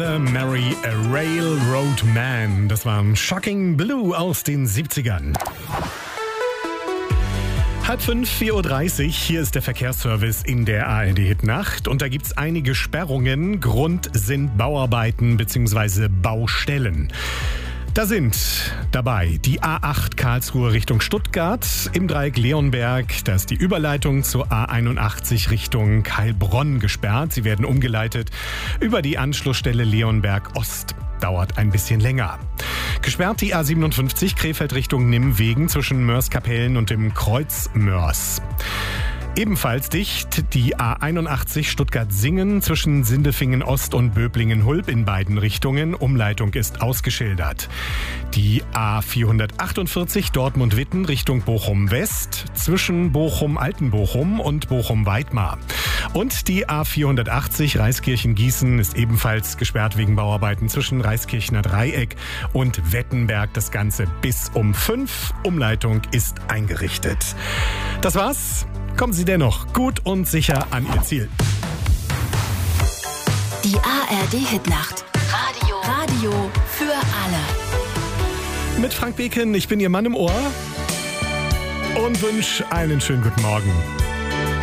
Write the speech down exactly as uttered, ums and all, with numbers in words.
Mother Mary a Railroad Man. Das war ein Shocking Blue aus den siebzigern. Halb fünf, vier Uhr dreißig, hier ist der Verkehrsservice in der A R D-Hit-Nacht. Und da gibt's einige Sperrungen. Grund sind Bauarbeiten bzw. Baustellen. Da sind dabei die A acht Karlsruhe Richtung Stuttgart, im Dreieck Leonberg, da ist die Überleitung zur A einundachtzig Richtung Heilbronn gesperrt. Sie werden umgeleitet über die Anschlussstelle Leonberg Ost. Dauert ein bisschen länger. Gesperrt die A siebenundfünfzig Krefeld Richtung Nimwegen zwischen Mörs-Kapellen und dem Kreuz Mörs. Ebenfalls dicht die A einundachtzig Stuttgart-Singen zwischen Sindelfingen Ost und Böblingen-Hulb in beiden Richtungen. Umleitung ist ausgeschildert. Die A vierhundertachtundvierzig Dortmund-Witten Richtung Bochum-West zwischen Bochum-Altenbochum und Bochum-Weidmar. Und die A vierhundertachtzig Reiskirchen-Gießen ist ebenfalls gesperrt wegen Bauarbeiten zwischen Reiskirchner Dreieck und Wettenberg. Das Ganze bis um fünf. Umleitung ist eingerichtet. Das war's. Kommen Sie dennoch gut und sicher an Ihr Ziel. Die A R D-Hit-Nacht. Radio. Radio für alle. Mit Frank Beken, ich bin Ihr Mann im Ohr und wünsche einen schönen guten Morgen.